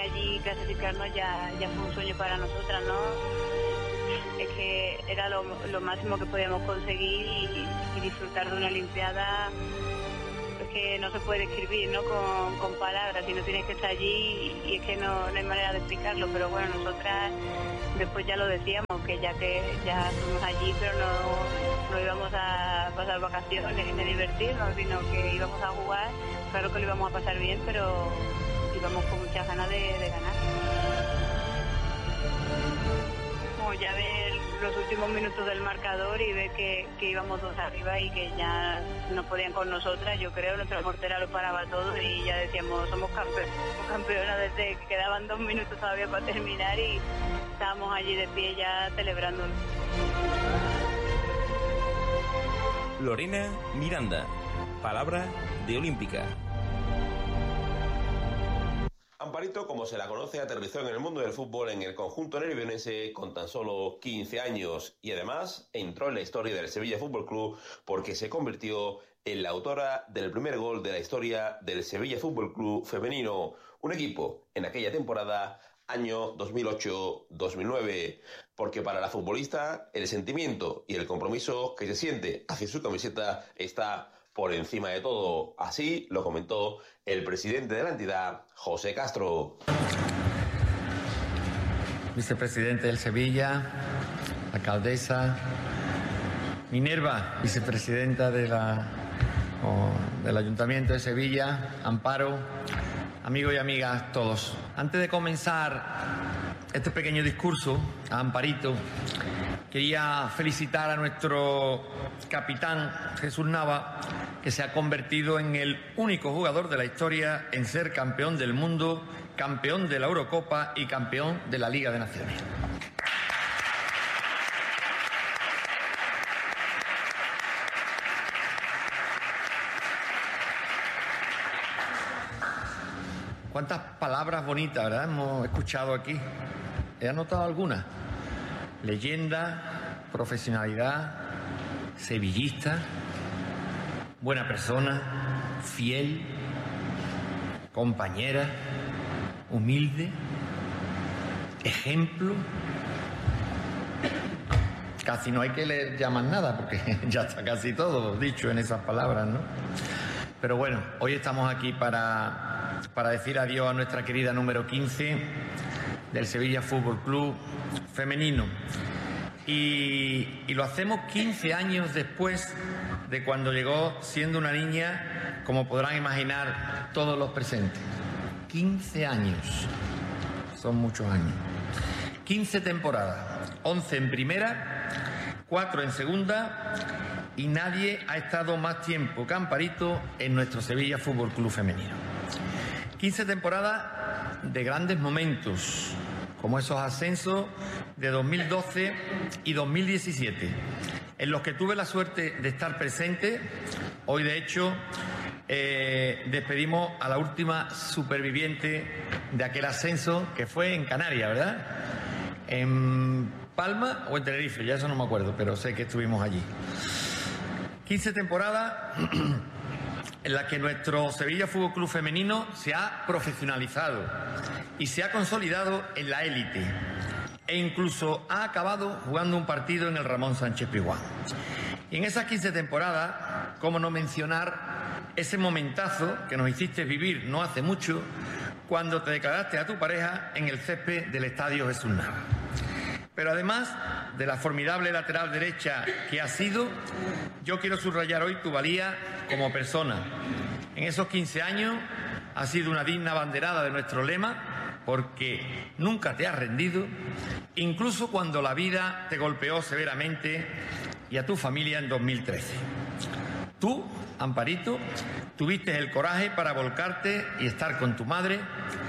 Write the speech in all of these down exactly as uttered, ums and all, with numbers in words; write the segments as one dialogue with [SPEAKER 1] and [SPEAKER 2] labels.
[SPEAKER 1] allí y clasificarnos ya, ya fue un sueño para nosotras, ¿no? Es que era lo, lo máximo que podíamos conseguir y, y disfrutar de una Olimpiada. Es que no se puede describir, ¿no? Con, con palabras, si no tienes que estar allí y, y es que no, no hay manera de explicarlo, pero bueno, nosotras después ya lo decíamos, que ya que ya fuimos allí, pero no, no íbamos a pasar vacaciones ni a divertirnos, sino que íbamos a jugar. Claro que lo íbamos a pasar bien, pero íbamos con muchas ganas de, de ganar. Como ya ver los últimos minutos del marcador y ver que, que íbamos dos arriba y que ya no podían con nosotras, yo creo, nuestra portera lo paraba todo y ya decíamos, somos campeonas, somos campeonas desde que quedaban dos minutos todavía para terminar y estábamos allí de pie ya celebrando.
[SPEAKER 2] Lorena Miranda, palabra de Olímpica.
[SPEAKER 3] Amparito, como se la conoce, aterrizó en el mundo del fútbol en el conjunto nervionense con tan solo quince años y además entró en la historia del Sevilla Fútbol Club porque se convirtió en la autora del primer gol de la historia del Sevilla Fútbol Club femenino, un equipo en aquella temporada año dos mil ocho dos mil nueve, porque para la futbolista el sentimiento y el compromiso que se siente hacia su camiseta está por encima de todo. Así lo comentó el presidente de la entidad, José Castro.
[SPEAKER 4] Vicepresidente del Sevilla, alcaldesa, Minerva, vicepresidenta de la, o, del Ayuntamiento de Sevilla, Amparo, amigos y amigas todos. Antes de comenzar este pequeño discurso a Amparito, quería felicitar a nuestro capitán Jesús Nava, que se ha convertido en el único jugador de la historia en ser campeón del mundo, campeón de la Eurocopa y campeón de la Liga de Naciones. ¿Cuántas palabras bonitas, verdad, hemos escuchado aquí? ¿He anotado algunas? Leyenda, profesionalidad, sevillista, buena persona, fiel, compañera, humilde, ejemplo. Casi no hay que leer ya más nada porque ya está casi todo dicho en esas palabras, ¿no? Pero bueno, hoy estamos aquí para, para decir adiós a nuestra querida número quince del Sevilla Fútbol Club femenino. Y, y lo hacemos quince años después de cuando llegó siendo una niña, como podrán imaginar todos los presentes. quince años. Son muchos años. quince temporadas. once en primera, cuatro en segunda y nadie ha estado más tiempo que Amparito en nuestro Sevilla Fútbol Club femenino. quince temporadas de grandes momentos, como esos ascensos de dos mil doce y dos mil diecisiete, en los que tuve la suerte de estar presente. Hoy, de hecho, eh, despedimos a la última superviviente de aquel ascenso, que fue en Canarias, ¿verdad? En Palma o en Tenerife, ya eso no me acuerdo, pero sé que estuvimos allí. quince temporadas en las que nuestro Sevilla Fútbol Club femenino se ha profesionalizado y se ha consolidado en la élite e incluso ha acabado jugando un partido en el Ramón Sánchez Pizjuán. Y en esas quince temporadas, cómo no mencionar ese momentazo que nos hiciste vivir no hace mucho, cuando te declaraste a tu pareja en el césped del Estadio Jesús Nava. Pero además de la formidable lateral derecha que has sido, yo quiero subrayar hoy tu valía como persona. En esos quince años has sido una digna abanderada de nuestro lema, porque nunca te has rendido, incluso cuando la vida te golpeó severamente, y a tu familia en dos mil trece. Tú, Amparito, tuviste el coraje para volcarte y estar con tu madre,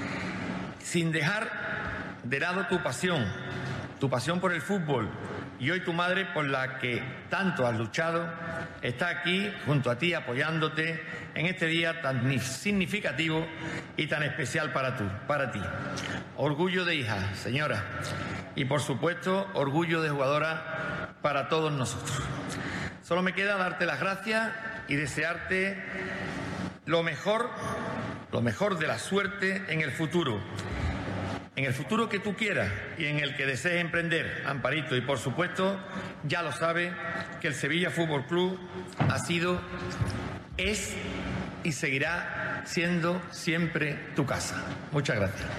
[SPEAKER 4] sin dejar de lado tu pasión, tu pasión por el fútbol, y hoy tu madre, por la que tanto has luchado, está aquí junto a ti apoyándote en este día tan significativo y tan especial para, tú, para ti. Orgullo de hija, señora, y por supuesto orgullo de jugadora para todos nosotros. Solo me queda darte las gracias y desearte lo mejor, lo mejor de la suerte en el futuro. en el futuro que tú quieras y en el que desees emprender, Amparito, y por supuesto, ya lo sabes, que el Sevilla Fútbol Club ha sido, es y seguirá siendo siempre tu casa. Muchas gracias.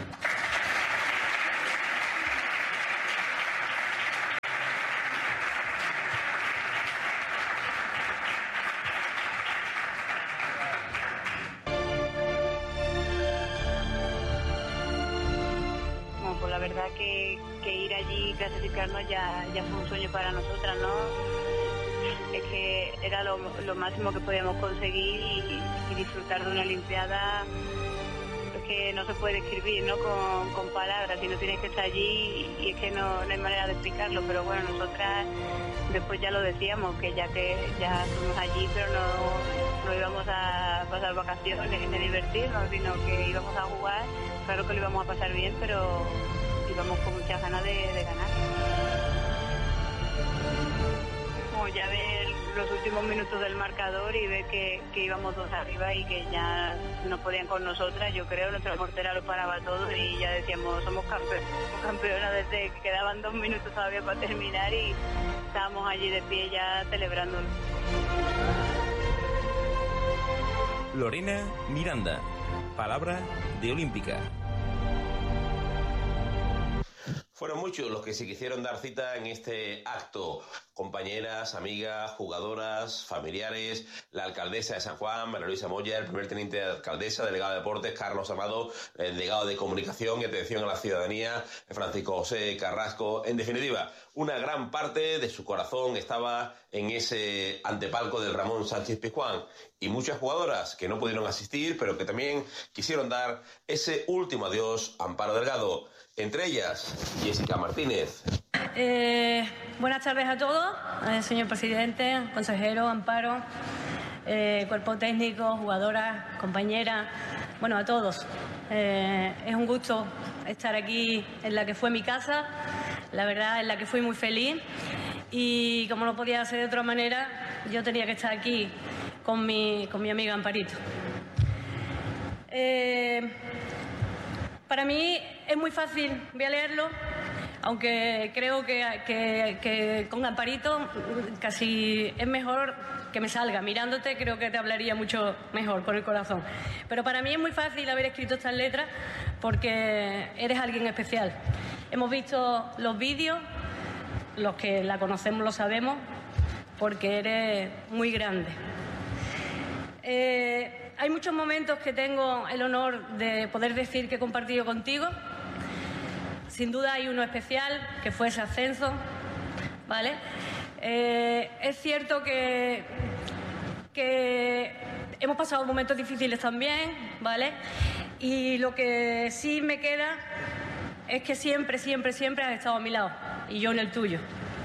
[SPEAKER 1] Que, que ir allí y clasificarnos ya, ya fue un sueño para nosotras, ¿no? Es que era lo, lo máximo que podíamos conseguir y, y disfrutar de una Olimpiada, es que no se puede escribir, ¿no? Con, con palabras, y no tienes que estar allí y, y es que no, no hay manera de explicarlo, pero bueno, nosotras después ya lo decíamos, que ya que ya estuvimos allí, pero no, no íbamos a pasar vacaciones ni a divertirnos, sino que íbamos a jugar. Claro que lo íbamos a pasar bien, pero íbamos con muchas ganas de, de ganar. Como ya ver los últimos minutos del marcador y ver que, que íbamos dos arriba y que ya no podían con nosotras, yo creo, nuestra portera lo paraba todo y ya decíamos, somos campeonas, somos campeonas desde que quedaban dos minutos todavía para terminar y estábamos allí de pie ya celebrándolo.
[SPEAKER 2] Lorena Miranda, palabra de Olímpica.
[SPEAKER 3] Fueron muchos los que se quisieron dar cita en este acto. Compañeras, amigas, jugadoras, familiares, la alcaldesa de San Juan, María Luisa Moya, el primer teniente de alcaldesa, delegado de deportes, Carlos Amado, el delegado de comunicación y atención a la ciudadanía, Francisco José Carrasco. En definitiva, una gran parte de su corazón estaba en ese antepalco del Ramón Sánchez Pizjuán. Y muchas jugadoras que no pudieron asistir, pero que también quisieron dar ese último adiós a Amparo Delgado. Entre ellas, Jessica Martínez.
[SPEAKER 5] Eh, buenas tardes a todos, eh, señor presidente, consejero, Amparo, eh, cuerpo técnico, jugadoras, compañeras, bueno, a todos. Eh, es un gusto estar aquí en la que fue mi casa, la verdad, en la que fui muy feliz y como no podía ser de otra manera, yo tenía que estar aquí con mi, con mi amiga Amparito. Eh, Para mí es muy fácil, voy a leerlo, aunque creo que, que, que con Amparito casi es mejor que me salga. Mirándote creo que te hablaría mucho mejor, con el corazón. Pero para mí es muy fácil haber escrito estas letras porque eres alguien especial. Hemos visto los vídeos, los que la conocemos lo sabemos, porque eres muy grande. Eh, Hay muchos momentos que tengo el honor de poder decir que he compartido contigo. Sin duda hay uno especial, que fue ese ascenso, ¿vale? Eh, es cierto que, que hemos pasado momentos difíciles también, ¿vale? Y lo que sí me queda es que siempre, siempre, siempre has estado a mi lado y yo en el tuyo.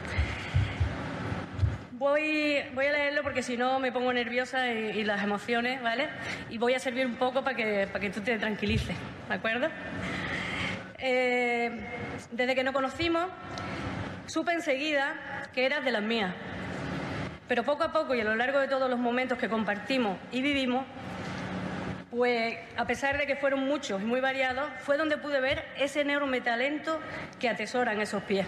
[SPEAKER 5] Voy, voy a leerlo porque si no me pongo nerviosa y, y las emociones, ¿vale? Y voy a servir un poco para que, para que tú te tranquilices, ¿de acuerdo? Eh, desde que nos conocimos, supe enseguida que eras de las mías. Pero poco a poco y a lo largo de todos los momentos que compartimos y vivimos, pues a pesar de que fueron muchos y muy variados, fue donde pude ver ese enorme talento que atesoran esos pies.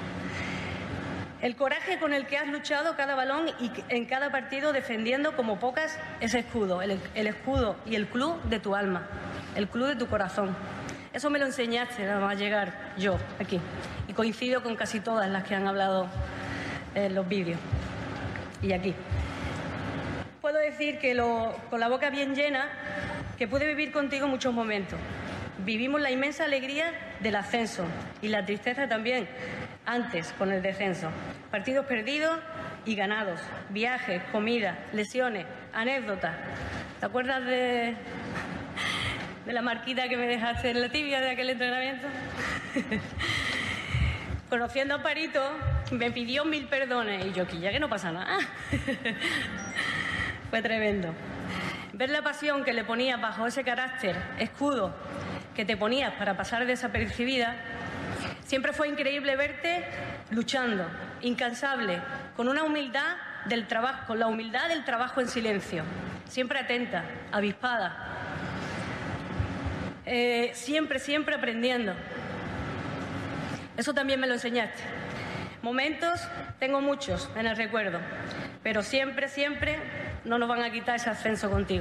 [SPEAKER 5] El coraje con el que has luchado cada balón y en cada partido defendiendo como pocas ese escudo, el, el escudo y el club de tu alma, el club de tu corazón. Eso me lo enseñaste nada más llegar yo aquí. Y coincido con casi todas las que han hablado en los vídeos y aquí. Puedo decir que lo, con la boca bien llena que pude vivir contigo muchos momentos. Vivimos la inmensa alegría del ascenso y la tristeza también, antes con el descenso. Partidos perdidos y ganados, viajes, comida, lesiones, anécdotas. ¿Te acuerdas de, de la marquita que me dejaste en la tibia de aquel entrenamiento? Conociendo a Amparito, me pidió mil perdones y yo aquí ya que no pasa nada. Fue tremendo. Ver la pasión que le ponías bajo ese carácter, escudo, que te ponías para pasar desapercibida. Siempre fue increíble verte luchando, incansable, con una humildad del trabajo, con la humildad del trabajo en silencio, siempre atenta, avispada, eh, siempre, siempre aprendiendo. Eso también me lo enseñaste. Momentos tengo muchos en el recuerdo, pero siempre, siempre no nos van a quitar ese ascenso contigo.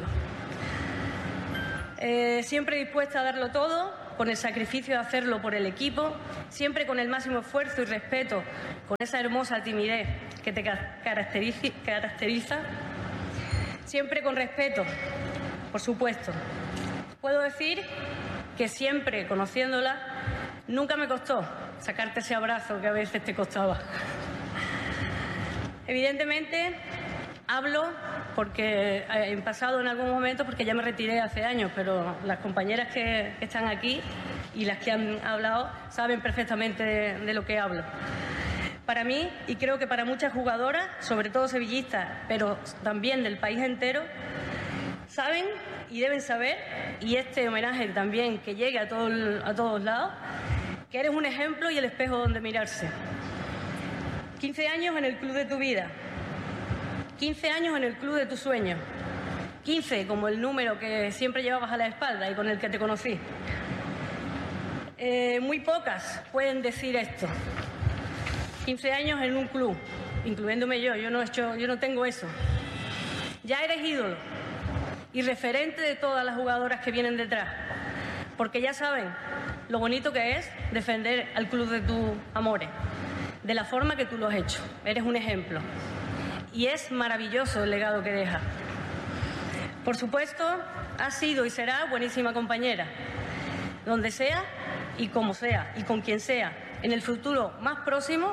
[SPEAKER 5] Eh, siempre dispuesta a darlo todo, con el sacrificio de hacerlo por el equipo, siempre con el máximo esfuerzo y respeto, con esa hermosa timidez que te caracteriza, caracteriza siempre con respeto, por supuesto. Puedo decir que siempre, conociéndola, nunca me costó sacarte ese abrazo que a veces te costaba. Evidentemente, hablo porque he pasado en algún momento, porque ya me retiré hace años, pero las compañeras que están aquí y las que han hablado saben perfectamente de, de lo que hablo. Para mí, y creo que para muchas jugadoras, sobre todo sevillistas, pero también del país entero, saben y deben saber, y este homenaje también que llegue a, todo, a todos lados, que eres un ejemplo y el espejo donde mirarse. quince años en el club de tu vida, quince años en el club de tus sueños, quince como el número que siempre llevabas a la espalda y con el que te conocí. Eh, muy pocas pueden decir esto. quince años en un club, incluyéndome yo, yo no, he hecho, yo no tengo eso. Ya eres ídolo y referente de todas las jugadoras que vienen detrás, porque ya saben lo bonito que es defender al club de tus amores, de la forma que tú lo has hecho. Eres un ejemplo. Y es maravilloso el legado que deja. Por supuesto, has sido y será buenísima compañera, donde sea y como sea, y con quien sea, en el futuro más próximo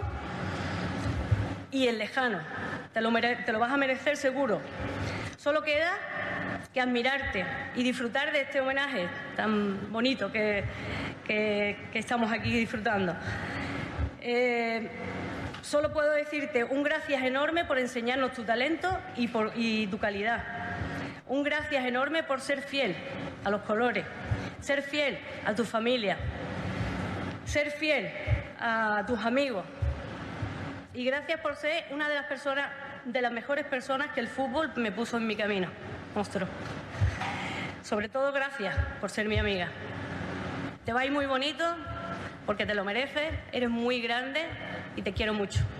[SPEAKER 5] y el lejano. Te lo, mere- te lo vas a merecer seguro. Solo queda que admirarte y disfrutar de este homenaje tan bonito que, que, que estamos aquí disfrutando. Eh, solo puedo decirte un gracias enorme por enseñarnos tu talento y, por, y tu calidad. Un gracias enorme por ser fiel a los colores, ser fiel a tu familia, ser fiel a tus amigos. Y gracias por ser una de las personas, de las mejores personas que el fútbol me puso en mi camino. Monstruo. Sobre todo, gracias por ser mi amiga. Te va a ir muy bonito porque te lo mereces, eres muy grande y te quiero mucho.